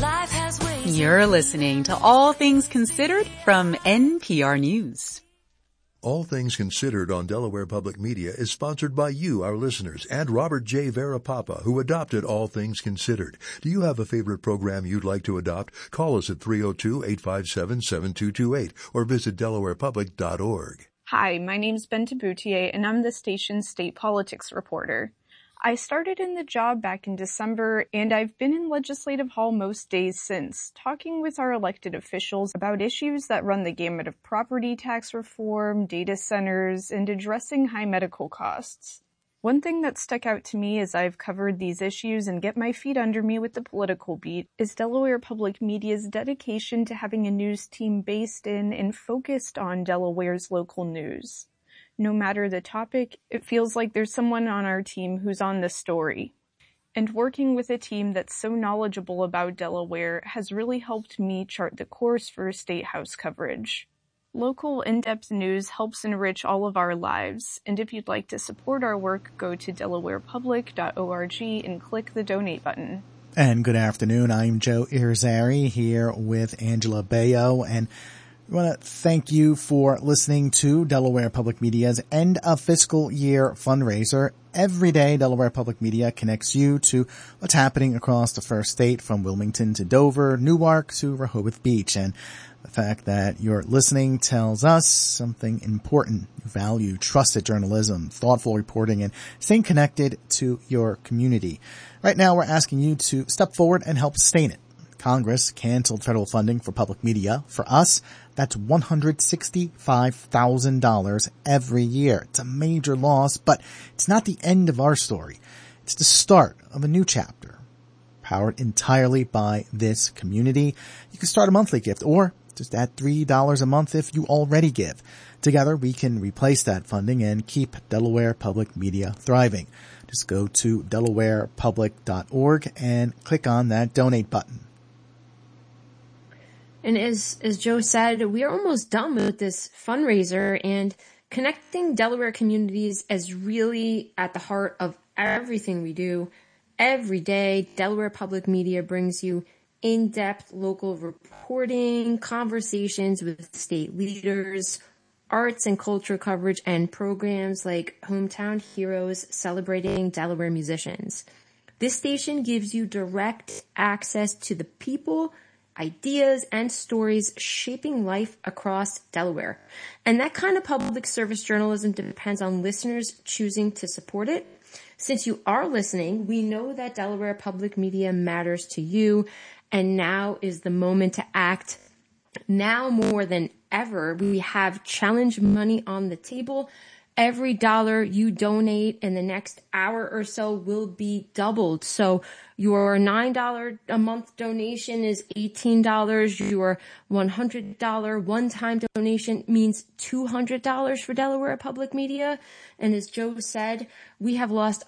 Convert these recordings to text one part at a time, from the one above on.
Life has ways. You're listening to All Things Considered from NPR News. All Things Considered on Delaware Public Media is sponsored by you, our listeners, and Robert J. Verapapa, who adopted All Things Considered. Do you have a favorite program you'd like to adopt? Call us at 302-857-7228 or visit delawarepublic.org. Hi, my name's Ben Taboutier, and I'm the station's state politics reporter. I started in the job back in December, and I've been in Legislative Hall most days since, talking with our elected officials about issues that run the gamut of property tax reform, data centers, and addressing high medical costs. One thing that stuck out to me as I've covered these issues and get my feet under me with the political beat is Delaware Public Media's dedication to having a news team based in and focused on Delaware's local news. No matter the topic, it feels like there's someone on our team who's on the story. And working with a team that's so knowledgeable about Delaware has really helped me chart the course for State House coverage. Local in-depth news helps enrich all of our lives, and if you'd like to support our work, go to delawarepublic.org and click the donate button. And good afternoon, I'm Joe Irizarry here with Angela Bayo, and I want to thank you for listening to Delaware Public Media's End of Fiscal Year fundraiser. Every day, Delaware Public Media connects you to what's happening across the First State, from Wilmington to Dover, Newark to Rehoboth Beach. And the fact that you're listening tells us something important. You value trusted journalism, thoughtful reporting, and staying connected to your community. Right now, we're asking you to step forward and help sustain it. Congress canceled federal funding for public media. For us, that's $165,000 every year. It's a major loss, but it's not the end of our story. It's the start of a new chapter, powered entirely by this community. You can start a monthly gift or just add $3 a month if you already give. Together, we can replace that funding and keep Delaware Public Media thriving. Just go to delawarepublic.org and click on that donate button. And as Joe said, we are almost done with this fundraiser, and connecting Delaware communities is really at the heart of everything we do. Every day, Delaware Public Media brings you in-depth local reporting, conversations with state leaders, arts and culture coverage, and programs like Hometown Heroes celebrating Delaware musicians. This station gives you direct access to the people, ideas, and stories shaping life across Delaware. And that kind of public service journalism depends on listeners choosing to support it. Since you are listening, we know that Delaware Public Media matters to you, and now is the moment to act. Now more than ever, we have challenge money on the table. Every dollar you donate in the next hour or so will be doubled. So your $9 a month donation is $18. Your $100 one-time donation means $200 for Delaware Public Media. And as Joe said, we have lost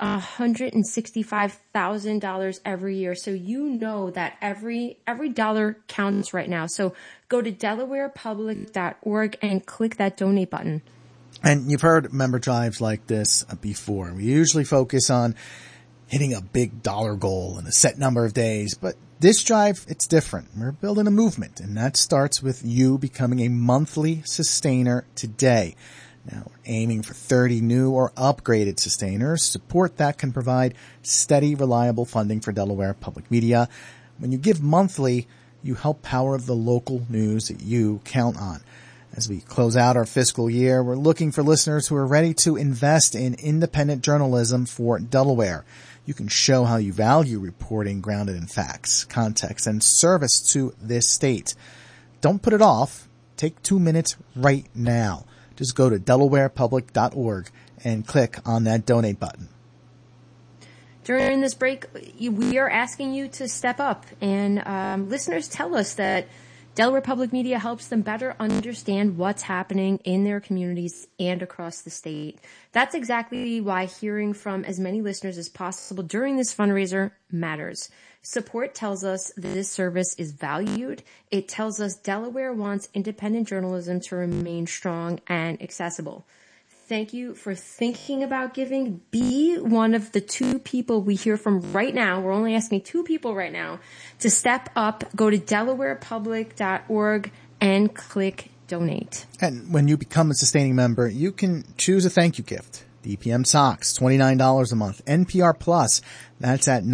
$165,000 every year. So you know that every dollar counts right now. So go to delawarepublic.org and click that donate button. And you've heard member drives like this before. We usually focus on hitting a big dollar goal in a set number of days, but this drive, it's different. We're building a movement, and that starts with you becoming a monthly sustainer today. Now, we're aiming for 30 new or upgraded sustainers, support that can provide steady, reliable funding for Delaware Public Media. When you give monthly, you help power the local news that you count on. As we close out our fiscal year, we're looking for listeners who are ready to invest in independent journalism for Delaware. You can show how you value reporting grounded in facts, context, and service to this state. Don't put it off. Take 2 minutes right now. Just go to delawarepublic.org and click on that donate button. During this break, we are asking you to step up, and listeners tell us that Delaware Public Media helps them better understand what's happening in their communities and across the state. That's exactly why hearing from as many listeners as possible during this fundraiser matters. Support tells us this service is valued. It tells us Delaware wants independent journalism to remain strong and accessible. Thank you for thinking about giving. Be one of the 2 people we hear from right now. We're only asking 2 people right now to step up. Go to DelawarePublic.org and click donate. And when you become a sustaining member, you can choose a thank you gift. DPM socks, $29 a month. NPR Plus, that's at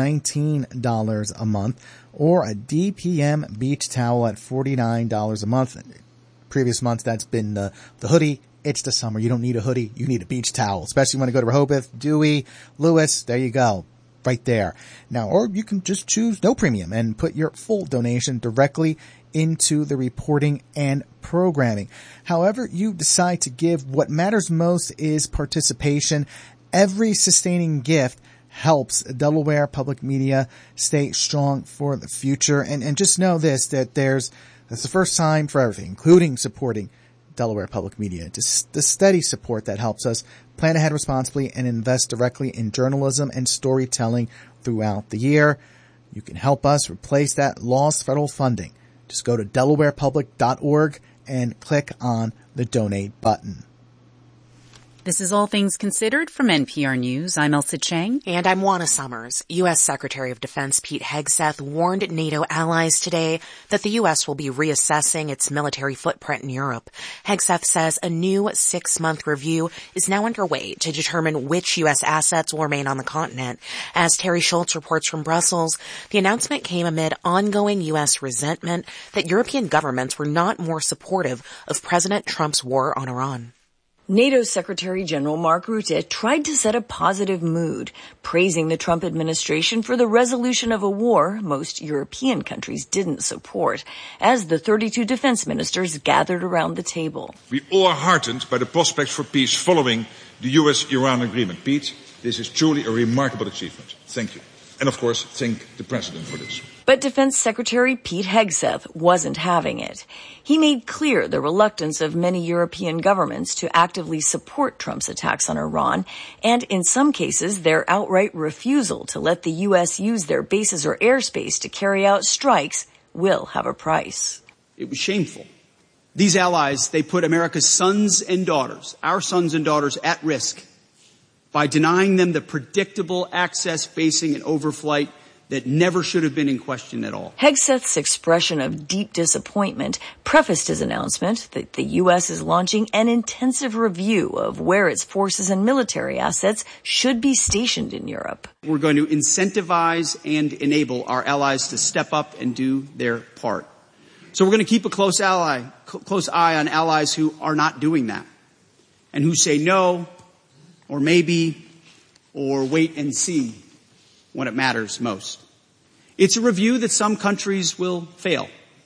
$19 a month. Or a DPM beach towel at $49 a month. Previous months, that's been the hoodie. It's the summer. You don't need a hoodie. You need a beach towel, especially when you go to Rehoboth, Dewey, Lewis. There you go. Right there. Now, or you can just choose no premium and put your full donation directly into the reporting and programming. However you decide to give, what matters most is participation. Every sustaining gift helps Delaware Public Media stay strong for the future. And just know this, that that's the first time for everything, including supporting Delaware Public Media. Just the steady support that helps us plan ahead responsibly and invest directly in journalism and storytelling throughout the year. You can help us replace that lost federal funding. Just go to DelawarePublic.org and click on the donate button. This is All Things Considered from NPR News. I'm Elsa Chang. And I'm Juana Summers. U.S. Secretary of Defense Pete Hegseth warned NATO allies today that the U.S. will be reassessing its military footprint in Europe. Hegseth says a new 6-month review is now underway to determine which U.S. assets will remain on the continent. As Terry Schultz reports from Brussels, the announcement came amid ongoing U.S. resentment that European governments were not more supportive of President Trump's war on Iran. NATO Secretary General Mark Rutte tried to set a positive mood, praising the Trump administration for the resolution of a war most European countries didn't support, as the 32 defense ministers gathered around the table. We all are heartened by the prospects for peace following the US-Iran agreement. Pete, this is truly a remarkable achievement. Thank you. And of course, thank the President for this. But Defense Secretary Pete Hegseth wasn't having it. He made clear the reluctance of many European governments to actively support Trump's attacks on Iran, and in some cases, their outright refusal to let the U.S. use their bases or airspace to carry out strikes will have a price. It was shameful. These allies, they put America's sons and daughters, our sons and daughters, at risk by denying them the predictable access, basing, and overflight that never should have been in question at all. Hegseth's expression of deep disappointment prefaced his announcement that the U.S. is launching an intensive review of where its forces and military assets should be stationed in Europe. We're going to incentivize and enable our allies to step up and do their part. So we're going to keep a close eye on allies who are not doing that and who say no or maybe or wait and see when it matters most. It's a review that some countries will fail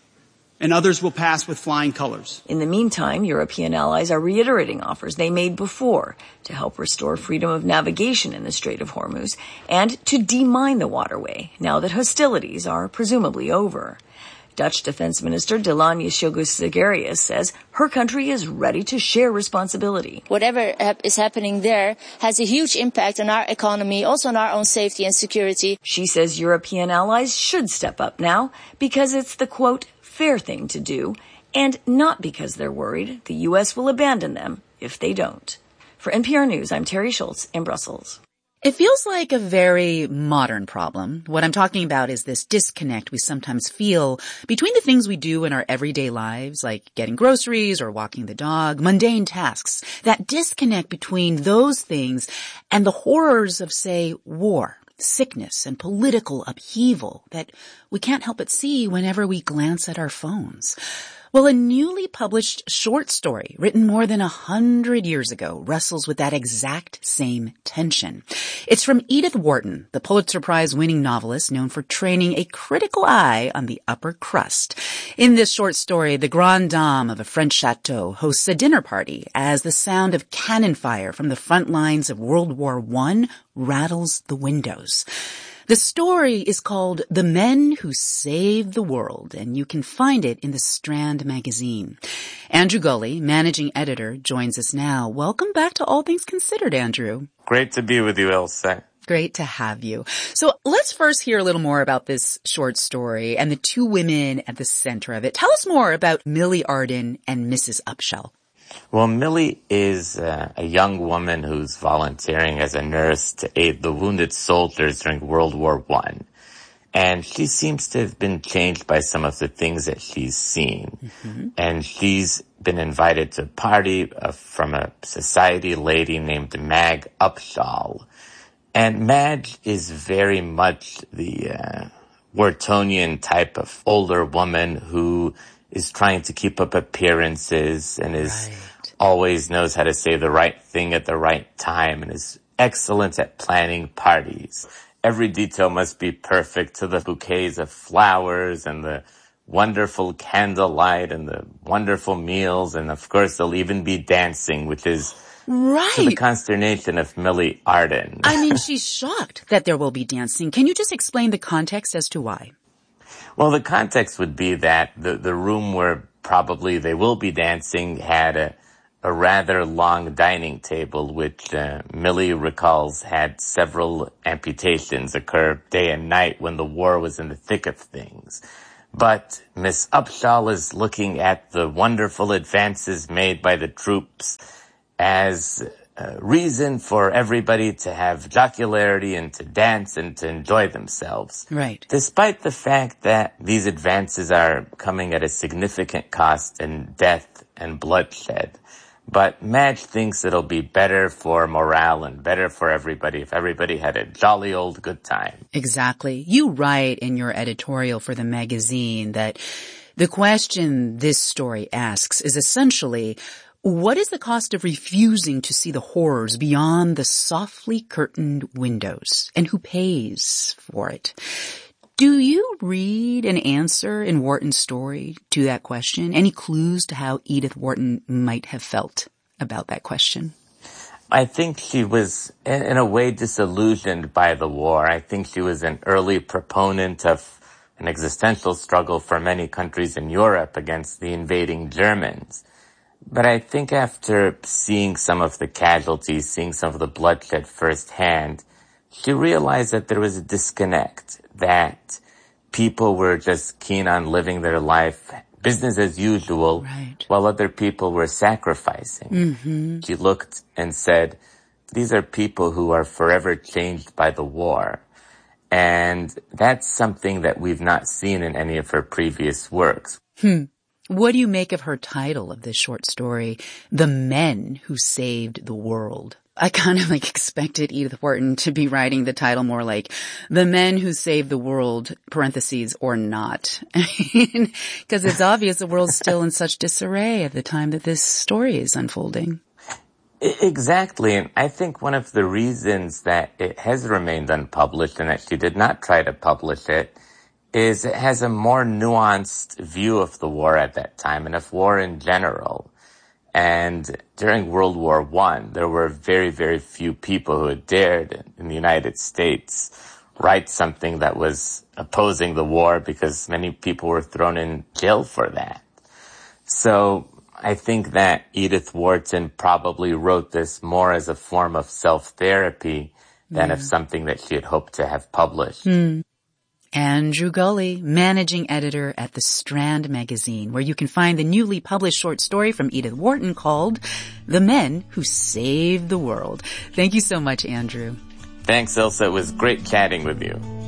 and others will pass with flying colors. In the meantime, European allies are reiterating offers they made before to help restore freedom of navigation in the Strait of Hormuz and to demine the waterway now that hostilities are presumably over. Dutch Defense Minister Delanya Sjogus-Zegerius says her country is ready to share responsibility. Whatever is happening there has a huge impact on our economy, also on our own safety and security. She says European allies should step up now because it's the, quote, fair thing to do, and not because they're worried the U.S. will abandon them if they don't. For NPR News, I'm Terry Schultz in Brussels. It feels like a very modern problem. What I'm talking about is this disconnect we sometimes feel between the things we do in our everyday lives, like getting groceries or walking the dog, mundane tasks. That disconnect between those things and the horrors of, say, war, sickness, and political upheaval that we can't help but see whenever we glance at our phones. Well, a newly published short story written more than 100 years ago wrestles with that exact same tension. It's from Edith Wharton, the Pulitzer Prize-winning novelist known for training a critical eye on the upper crust. In this short story, the grande dame of a French chateau hosts a dinner party as the sound of cannon fire from the front lines of World War I rattles the windows. The story is called The Men Who Saved the World, and you can find it in the Strand magazine. Andrew Gulley, managing editor, joins us now. Welcome back to All Things Considered, Andrew. Great to be with you, Elsa. Great to have you. So let's first hear a little more about this short story and the two women at the center of it. Tell us more about Millie Arden and Mrs. Upshall. Well, Millie is a young woman who's volunteering as a nurse to aid the wounded soldiers during World War I. And she seems to have been changed by some of the things that she's seen. Mm-hmm. And she's been invited to a party from a society lady named Mag Upshaw. And Madge is very much the Whartonian type of older woman who is trying to keep up appearances and is always knows how to say the right thing at the right time and is excellent at planning parties. Every detail must be perfect, to the bouquets of flowers and the wonderful candlelight and the wonderful meals. And of course, there'll even be dancing, which is to the consternation of Millie Arden. I mean, she's shocked that there will be dancing. Can you just explain the context as to why? Well, the context would be that the room where probably they will be dancing had a rather long dining table, which Millie recalls had several amputations occur day and night when the war was in the thick of things. But Miss Upshaw is looking at the wonderful advances made by the troops as a reason for everybody to have jocularity and to dance and to enjoy themselves. Right. Despite the fact that these advances are coming at a significant cost in death and bloodshed. But Madge thinks it'll be better for morale and better for everybody if everybody had a jolly old good time. Exactly. You write in your editorial for the magazine that the question this story asks is essentially, what is the cost of refusing to see the horrors beyond the softly curtained windows, and who pays for it? Do you read an answer in Wharton's story to that question? Any clues to how Edith Wharton might have felt about that question? I think she was, in a way, disillusioned by the war. I think she was an early proponent of an existential struggle for many countries in Europe against the invading Germans. But I think after seeing some of the casualties, seeing some of the bloodshed firsthand, she realized that there was a disconnect, that people were just keen on living their life, business as usual, while other people were sacrificing. Mm-hmm. She looked and said, these are people who are forever changed by the war. And that's something that we've not seen in any of her previous works. What do you make of her title of this short story, The Men Who Saved the World? I kind of expected Edith Wharton to be writing the title more like The Men Who Saved the World, parentheses, or not. Because it's obvious the world's still in such disarray at the time that this story is unfolding. Exactly. And I think one of the reasons that it has remained unpublished and that she did not try to publish it is it has a more nuanced view of the war at that time and of war in general. And during World War I, there were very, very few people who had dared in the United States write something that was opposing the war because many people were thrown in jail for that. So I think that Edith Wharton probably wrote this more as a form of self-therapy than of something that she had hoped to have published. Andrew Gulley, managing editor at The Strand magazine, where you can find the newly published short story from Edith Wharton called The Men Who Saved the World. Thank you so much, Andrew. Thanks, Ilsa. It was great chatting with you.